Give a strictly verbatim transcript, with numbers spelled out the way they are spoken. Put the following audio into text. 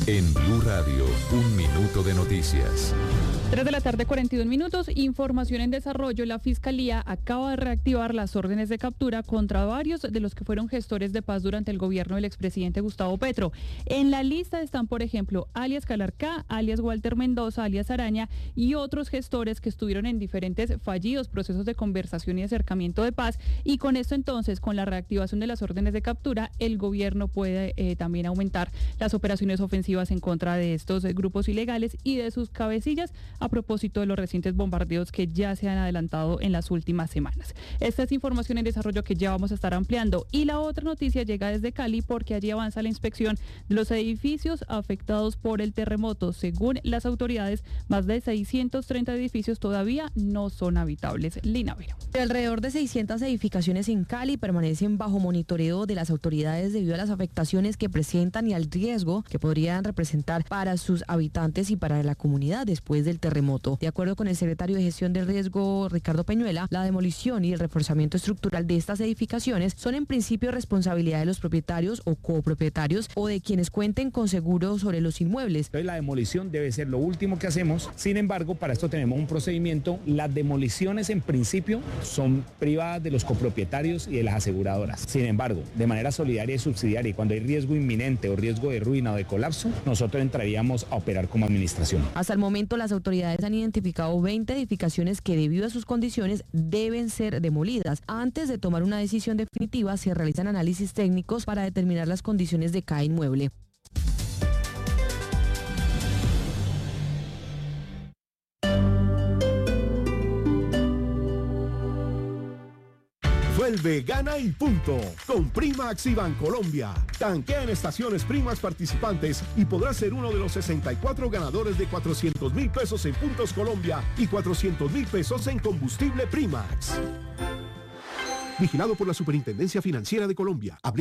En Blue Radio, un minuto de noticias. tres de la tarde, cuarenta y dos minutos. Información en desarrollo. La Fiscalía acaba de reactivar las órdenes de captura contra varios de los que fueron gestores de paz durante el gobierno del expresidente Gustavo Petro. En la lista están, por ejemplo, alias Calarcá, alias Walter Mendoza, alias Araña y otros gestores que estuvieron en diferentes fallidos procesos de conversación y acercamiento de paz. Y con esto entonces, con la reactivación de las órdenes de captura, el gobierno puede eh, también aumentar las operaciones ofensivas en contra de estos eh, grupos ilegales y de sus cabecillas, a propósito de los recientes bombardeos que ya se han adelantado en las últimas semanas. Esta es información en desarrollo que ya vamos a estar ampliando. Y la otra noticia llega desde Cali porque allí avanza la inspección de los edificios afectados por el terremoto. Según las autoridades, más de seiscientos treinta edificios todavía no son habitables. Lina Vera. Alrededor de seiscientas edificaciones en Cali permanecen bajo monitoreo de las autoridades debido a las afectaciones que presentan y al riesgo que podrían representar para sus habitantes y para la comunidad después del terremoto. De acuerdo con el secretario de Gestión del Riesgo, Ricardo Peñuela, la demolición y el reforzamiento estructural de estas edificaciones son en principio responsabilidad de los propietarios o copropietarios o de quienes cuenten con seguro sobre los inmuebles. Entonces la demolición debe ser lo último que hacemos. Sin embargo, para esto tenemos un procedimiento. Las demoliciones en principio son privadas de los copropietarios y de las aseguradoras. Sin embargo, de manera solidaria y subsidiaria, y cuando hay riesgo inminente o riesgo de ruina o de colapso, nosotros entraríamos a operar como administración. Hasta el momento, las autoridades han identificado veinte edificaciones que debido a sus condiciones deben ser demolidas. Antes de tomar una decisión definitiva, se realizan análisis técnicos para determinar las condiciones de cada inmueble. Vuelve, gana y punto con Primax y Bancolombia. Tanquea en estaciones Primax participantes y podrás ser uno de los sesenta y cuatro ganadores de cuatrocientos mil pesos en Puntos Colombia y cuatrocientos mil pesos en combustible Primax. Vigilado por la Superintendencia Financiera de Colombia. Aplica